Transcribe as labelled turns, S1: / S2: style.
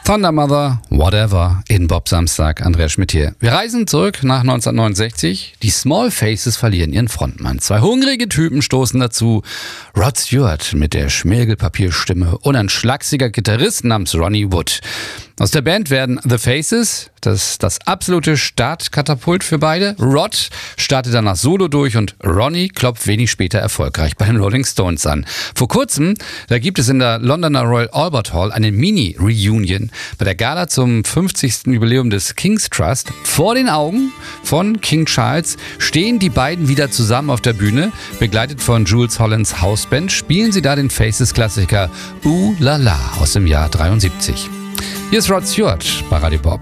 S1: Thunder Mother, Whatever in Bob Samstag. Andreas Schmidt hier. Wir reisen zurück nach 1969. Die Small Faces verlieren ihren Frontmann. Zwei hungrige Typen stoßen dazu. Rod Stewart mit der Schmirgelpapierstimme und ein schlagsiger Gitarrist namens Ronnie Wood. Aus der Band werden The Faces, das absolute Startkatapult für beide. Rod startet danach solo durch und Ronnie klopft wenig später erfolgreich bei den Rolling Stones an. Vor kurzem, da gibt es in der Londoner Royal Albert Hall eine Mini-Reunion bei der Gala zum 50. Jubiläum des King's Trust. Vor den Augen von King Charles stehen die beiden wieder zusammen auf der Bühne. Begleitet von Jools Hollands Hausband spielen sie da den Faces-Klassiker Ooh La La aus dem Jahr 73. Hier ist Rod Stewart bei Radio Bob.